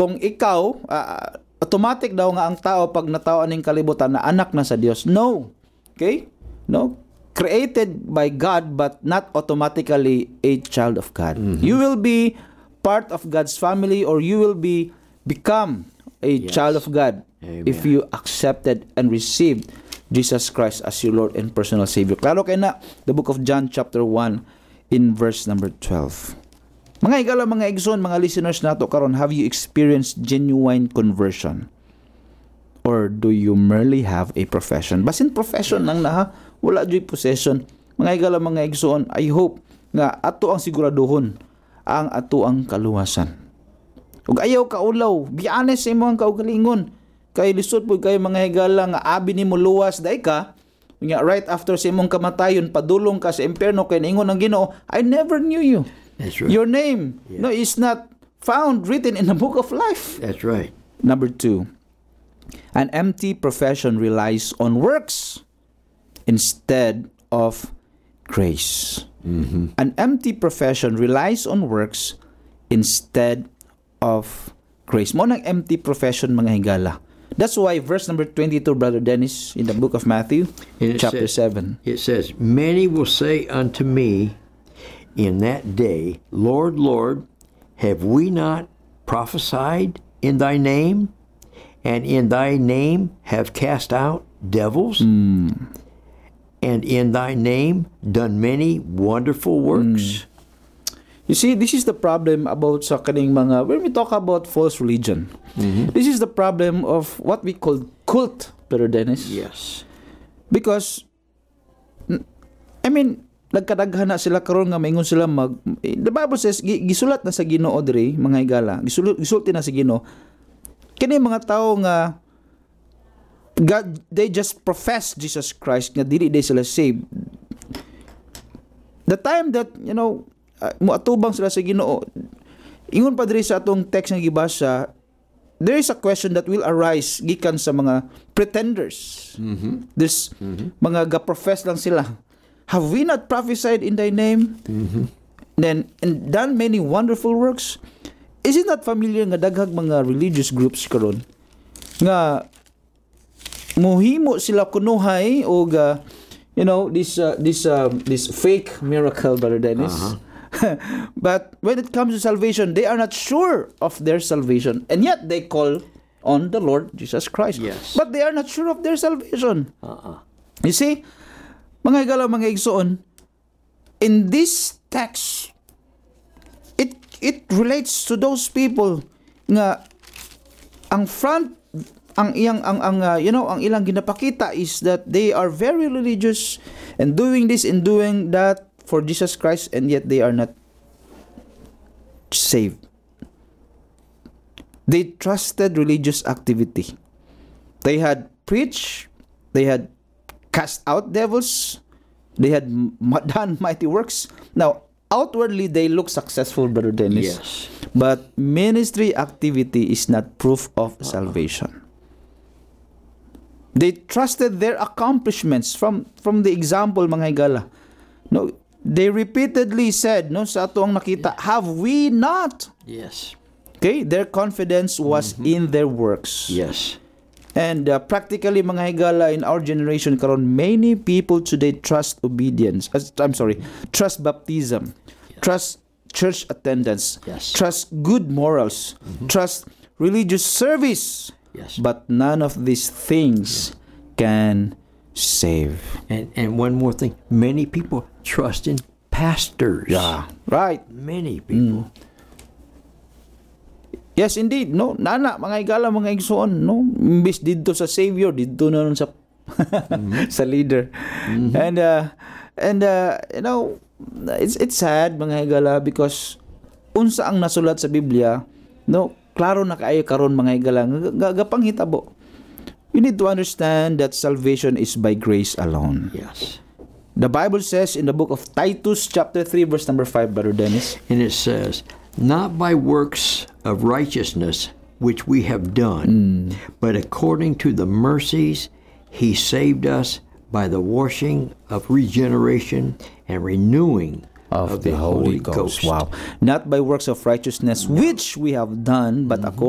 kung ikaw, automatic daw nga ang tao pag natao ning kalibutan na anak na sa Dios. No. Okay? No. Created by God but not automatically a child of God. You will be part of God's family, or you will become a child of God. Amen. If you accepted and received Jesus Christ as your Lord and personal Savior. Klaro kay na, the book of John chapter 1 in verse number 12. Mga higala, mga igsoon, mga listeners nato karon, have you experienced genuine conversion? Or do you merely have a profession? Basin profession lang na ha, wala joy possession. Mga higala, mga igsoon, I hope nga ato ang siguraduhon ang ato ang kaluwasan. Ug ayaw ka ulaw, be honest sa imong kaugalingon. Kay lisod po kayo mga higala nga abi nimo luwas day ka, nga right after sa imong kamatayon padulong ka sa impyerno kay ingon ang Ginoo, I never knew you. That's right. Your name is not found written in the book of life. That's right. Number 2, an empty profession relies on works instead of grace. An empty profession relies on works instead of grace. Mo nang empty profession, mga higala. That's why verse number 22, Brother Dennis, in the book of Matthew, chapter 7. It says, many will say unto me in that day, Lord, Lord, have we not prophesied in thy name? And in thy name have cast out devils? And in thy name done many wonderful works? You see, this is the problem about sa kaning mga, when we talk about false religion, this is the problem of what we call cult, Brother Dennis. Yes. Because, I mean, nagkadaghan na sila karon nga maingon sila the Bible says, gisulat na sa Ginoo diri, mga higala, gisulti na sa Ginoo, kini mga tao nga, God, they just profess Jesus Christ, nga dili they sila saved. The time that, muatubang sila sa Ginoo, ingon pa diri sa atong text nga gibasa, there is a question that will arise gikan sa mga pretenders. There's mga ga-profess lang sila. Have we not prophesied in thy name? Then, and done many wonderful works? Is it not familiar nga daghang mga religious groups karon nga muhimo sila kunuhay o this fake miracle, Brother Dennis? But when it comes to salvation, they are not sure of their salvation, and yet they call on the Lord Jesus Christ. Yes. But they are not sure of their salvation. You see, mga higala, mga igsoon, in this text, it relates to those people nga ang ilang ginapakita is that they are very religious and doing this and doing that for Jesus Christ, and yet they are not saved. They trusted religious activity. They had preached, they had cast out devils, they had done mighty works. Now, outwardly they look successful, Brother Dennis. Yes. But ministry activity is not proof of salvation. They trusted their accomplishments from the example, mga higala. No, they repeatedly said, sa ato ang nakita, have we not? Yes. Okay, their confidence was in their works. Yes. And practically, mga higala, in our generation karon, many people today trust trust baptism, trust church attendance, trust good morals, trust religious service. Yes. But none of these things can save. And one more thing, many people trust in pastors. Yeah, right. Many people. Yes, indeed. No, nana, mga higala, mga igsoon, no, imbis dito sa Savior, dito na nun sa sa leader. And it's sad, mga higala, because unsa ang nasulat sa Biblia, no, klaro na kaayo karon, mga higala, gapanghitabo. You need to understand that salvation is by grace alone. Yes. The Bible says in the book of Titus chapter 3 verse number 5, Brother Dennis. And it says, not by works of righteousness which we have done, but according to the mercies he saved us by the washing of regeneration and renewing of the Holy Ghost. Wow. Not by works of righteousness which we have done, but according